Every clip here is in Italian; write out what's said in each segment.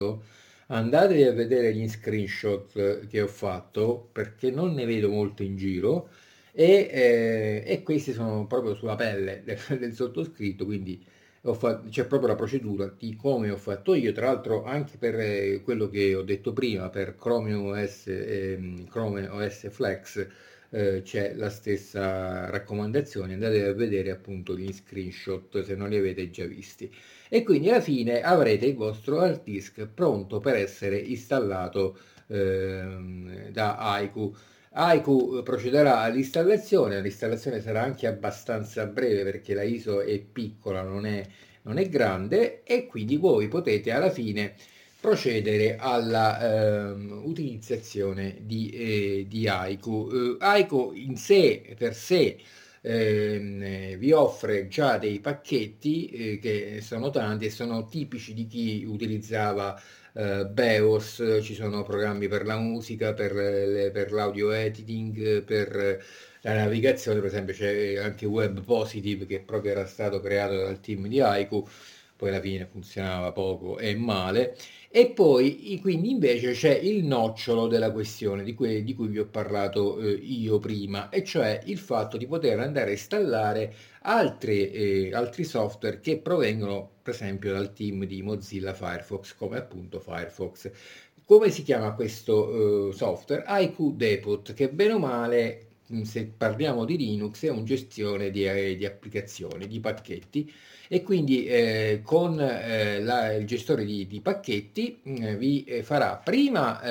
andatevi a vedere gli screenshot che ho fatto, perché non ne vedo molto in giro, e questi sono proprio sulla pelle del sottoscritto, quindi c'è proprio la procedura di come ho fatto io, tra l'altro anche per quello che ho detto prima, per Chrome OS, Chrome OS Flex, c'è la stessa raccomandazione, andate a vedere appunto gli screenshot se non li avete già visti. E quindi alla fine avrete il vostro hard disk pronto per essere installato da Aiku. Aiku procederà all'installazione, l'installazione sarà anche abbastanza breve perché la ISO è piccola, non è grande, e quindi voi potete alla fine procedere alla utilizzazione di Aiku. Aiku in sé per sé vi offre già dei pacchetti che sono tanti e sono tipici di chi utilizzava Beos. Ci sono programmi per la musica, per l'audio editing, per la navigazione, per esempio c'è anche Web Positive che proprio era stato creato dal team di Aiku, poi alla fine funzionava poco e male. E poi quindi invece c'è il nocciolo della questione di cui vi ho parlato io prima, e cioè il fatto di poter andare a installare altri software che provengono per esempio dal team di Mozilla Firefox, come appunto Firefox. Come si chiama questo software? IQ Depot, che bene o male, se parliamo di Linux, è un gestione di applicazioni, di pacchetti, e quindi con il gestore di pacchetti vi farà prima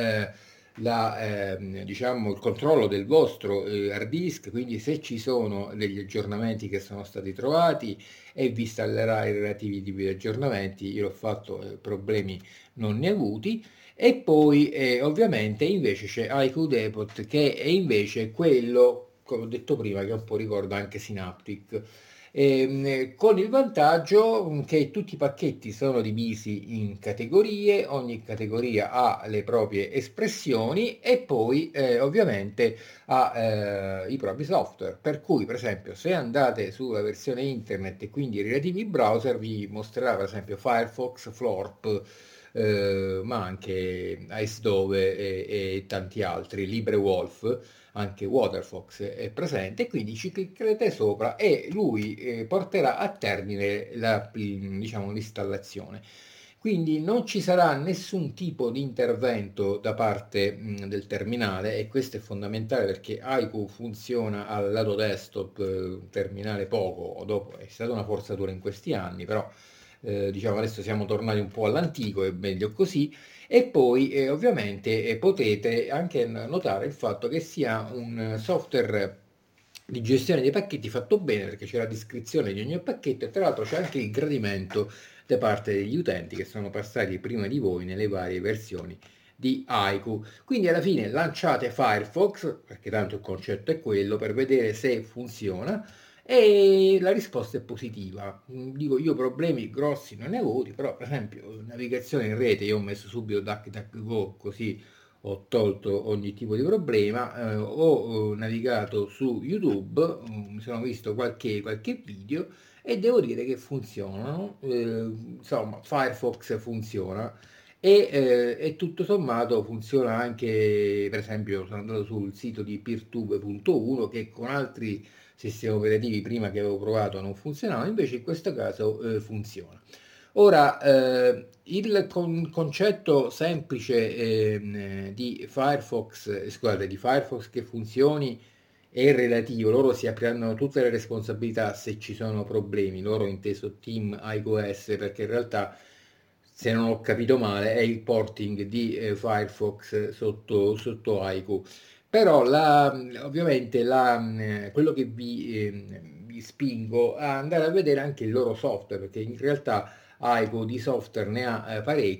diciamo, il controllo del vostro hard disk, quindi se ci sono degli aggiornamenti che sono stati trovati, e vi installerà i relativi tipi di aggiornamenti. Io l'ho fatto, problemi non ne ho avuti. E poi ovviamente invece c'è IQ Depot, che è invece quello, come ho detto prima, che un po' ricorda anche Synaptic. Con il vantaggio che tutti i pacchetti sono divisi in categorie, ogni categoria ha le proprie espressioni e poi ovviamente ha i propri software, per cui per esempio se andate sulla versione internet e quindi i relativi browser vi mostrerà per esempio Firefox, Florp, ma anche Icedove e tanti altri, LibreWolf, anche Waterfox è presente, quindi ci cliccherete sopra e lui porterà a termine diciamo, l'installazione. Quindi non ci sarà nessun tipo di intervento da parte del terminale, e questo è fondamentale perché Aiku funziona al lato desktop, terminale poco o dopo, è stata una forzatura in questi anni, però diciamo adesso siamo tornati un po' all'antico, è meglio così. E poi ovviamente potete anche notare il fatto che sia un software di gestione dei pacchetti fatto bene, perché c'è la descrizione di ogni pacchetto e tra l'altro c'è anche il gradimento da parte degli utenti che sono passati prima di voi nelle varie versioni di Aiku. Quindi alla fine lanciate Firefox, perché tanto il concetto è quello, per vedere se funziona, e la risposta è positiva. Dico, io problemi grossi non ne ho avuti, però per esempio navigazione in rete, io ho messo subito DuckDuckGo, così ho tolto ogni tipo di problema. Ho navigato su YouTube, mi sono visto qualche video e devo dire che funzionano. Insomma, Firefox funziona. E tutto sommato funziona anche, per esempio, sono andato sul sito di Peertube.1, che con altri sistemi operativi prima che avevo provato non funzionava, invece in questo caso funziona. Ora, il concetto semplice di Firefox, scusate, di Firefox che funzioni è relativo, loro si apriranno tutte le responsabilità se ci sono problemi, loro inteso team iOS, perché in realtà, se non ho capito male, è il porting di Firefox sotto Aiku. Però ovviamente quello che vi spingo a andare a vedere anche il loro software, perché in realtà Aiku di software ne ha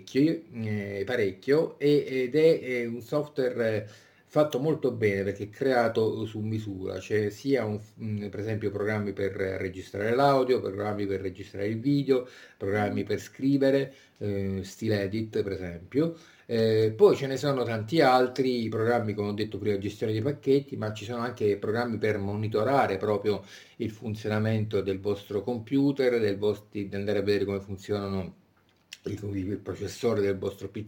parecchio, ed è un software fatto molto bene perché è creato su misura. C'è sia per esempio programmi per registrare l'audio, programmi per registrare il video, programmi per scrivere, stile edit per esempio. Poi ce ne sono tanti altri programmi, come ho detto prima, gestione dei pacchetti, ma ci sono anche programmi per monitorare proprio il funzionamento del vostro computer, di andare a vedere come funzionano il processore del vostro PC